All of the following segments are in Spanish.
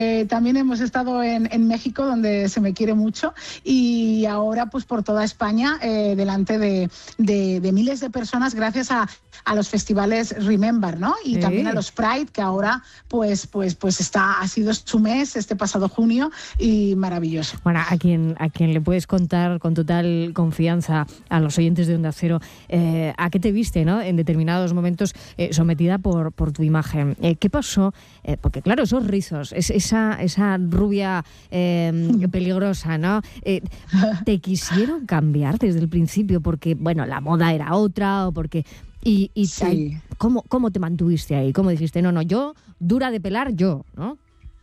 también hemos estado en México, donde se me quiere mucho, y ahora pues por toda España, delante de miles de personas, gracias a los festivales Remember, ¿no? Y también a los Pride, que ahora pues ha sido su mes este pasado junio, y maravilloso. Bueno, a quien le puedes contar con total confianza, a los oyentes de Onda Cero, a qué te viste, ¿no? En determinados momentos, sometida por tu imagen. ¿Qué pasó? Porque claro, esos rizos, esa rubia peligrosa, ¿no? ¿Te quisieron cambiar desde el principio? Porque, bueno, la moda era otra, o porque... Sí. ¿Cómo te mantuviste ahí? ¿Cómo dijiste, no, yo, dura de pelar, yo, ¿no?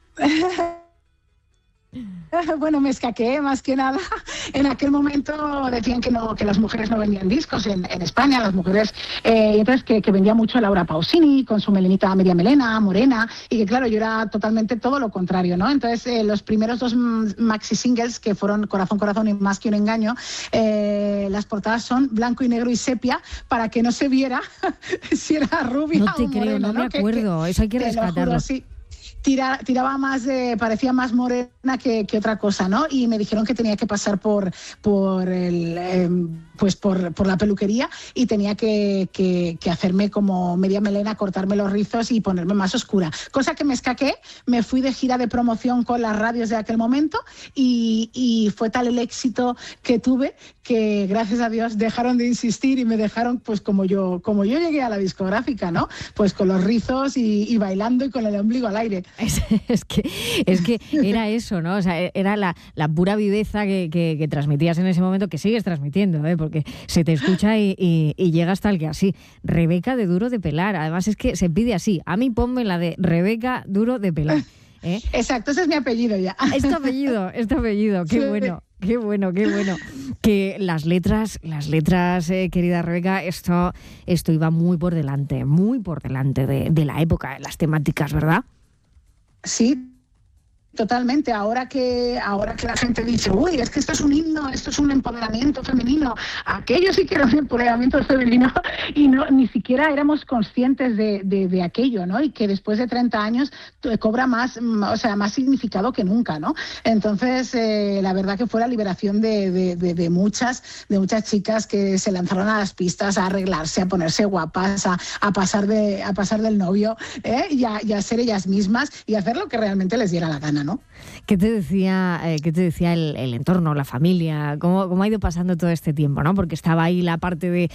Bueno, me escaqué más que nada. En aquel momento decían que las mujeres no vendían discos en España, las mujeres, entonces que vendía mucho Laura Pausini con su melenita media melena, morena, y que claro, yo era totalmente todo lo contrario, ¿no? Entonces los primeros 2 maxi singles, que fueron Corazón, Corazón y Más que un engaño, las portadas son blanco y negro y sepia, para que no se viera si era rubia no te o creo, morena, no me acuerdo, eso hay que rescatarlo. Juro, sí. Tiraba más parecía más morena que otra cosa, ¿no? Y me dijeron que tenía que pasar por la peluquería, y tenía que hacerme como media melena, cortarme los rizos y ponerme más oscura. Cosa que me escaqué, me fui de gira de promoción con las radios de aquel momento, y fue tal el éxito que tuve que, gracias a Dios, dejaron de insistir y me dejaron, pues como yo llegué a la discográfica, ¿no? Pues con los rizos y bailando y con el ombligo al aire. Es que era eso, ¿no? O sea, era la pura viveza que transmitías en ese momento, que sigues transmitiendo, porque se te escucha y llega hasta el que así. Rebeca de Duro de Pelar. Además es que se pide así. A mí ponme la de Rebeca Duro de Pelar. Exacto, ese es mi apellido ya. Es tu apellido. Qué Sí. bueno. Qué bueno. Que las letras, querida Rebeca, esto iba muy por delante de la época, de las temáticas, ¿verdad? Sí, totalmente. Ahora que la gente dice, uy, es que esto es un himno, esto es un empoderamiento femenino, aquello sí que era un empoderamiento femenino, y no, ni siquiera éramos conscientes de aquello, ¿no? Y que después de 30 años cobra más significado que nunca, ¿no? Entonces, la verdad que fue la liberación de muchas chicas que se lanzaron a las pistas a arreglarse, a ponerse guapas, a pasar del novio, y a ser ellas mismas y hacer lo que realmente les diera la gana, ¿no? ¿Qué te decía el entorno, la familia? ¿Cómo ha ido pasando todo este tiempo, ¿no? Porque estaba ahí la parte de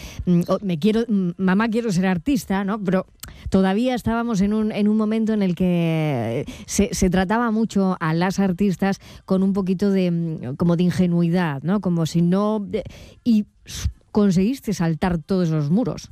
mamá, quiero ser artista, ¿no? Pero todavía estábamos en un momento en el que se trataba mucho a las artistas con un poquito como de ingenuidad, ¿no? Como si no... Y conseguiste saltar todos los muros.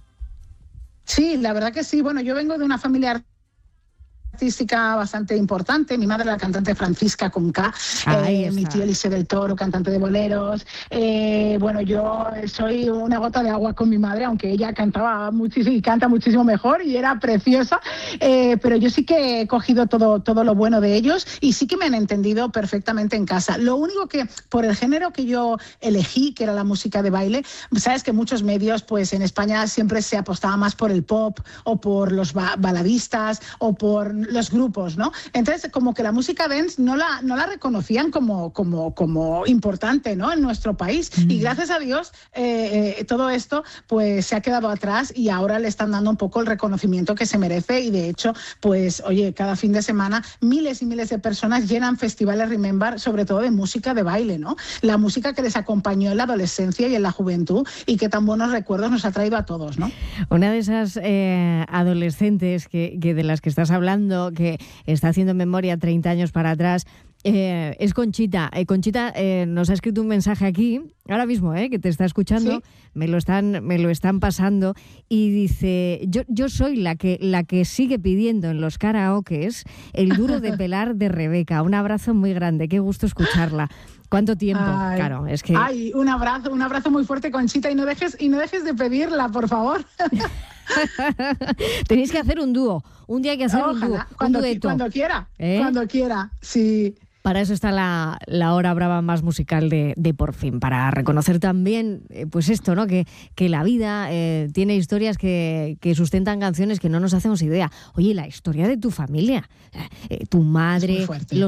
Sí, la verdad que sí. Bueno, yo vengo de una familia artística bastante importante. Mi madre, la cantante Francisca con K, mi tío Eliseo del Toro, cantante de boleros. Bueno, yo soy una gota de agua con mi madre, aunque ella cantaba muchísimo y canta muchísimo mejor y era preciosa, pero yo sí que he cogido todo lo bueno de ellos, y sí que me han entendido perfectamente en casa. Lo único que, por el género que yo elegí, que era la música de baile, sabes que muchos medios, pues en España siempre se apostaba más por el pop o por los baladistas o por los grupos, ¿no? Entonces, como que la música dance no la reconocían como importante, ¿no? En nuestro país. Y gracias a Dios, todo esto pues se ha quedado atrás, y ahora le están dando un poco el reconocimiento que se merece. Y de hecho, pues oye, cada fin de semana miles y miles de personas llenan festivales Remember, sobre todo de música de baile, ¿no? La música que les acompañó en la adolescencia y en la juventud, y que tan buenos recuerdos nos ha traído a todos, ¿no? Una de esas adolescentes que de las que estás hablando, que está haciendo memoria 30 años para atrás, es Conchita. Conchita nos ha escrito un mensaje aquí, ahora mismo, que te está escuchando. ¿Sí? Me lo están pasando, y dice, yo soy la que sigue pidiendo en los karaokes el Duro de Pelar de Rebeca. Un abrazo muy grande, qué gusto escucharla. ¿Cuánto tiempo? Ay, claro, es que... Ay, un abrazo muy fuerte, Conchita, y no dejes de pedirla, por favor. Tenéis que hacer un dúo. Un día hay que hacer un dúo. Cuando quiera, sí. Para eso está la hora brava más musical de Por Fin, para reconocer también, pues esto, ¿no? Que la vida tiene historias que sustentan canciones que no nos hacemos idea. Oye, la historia de tu familia, tu madre, los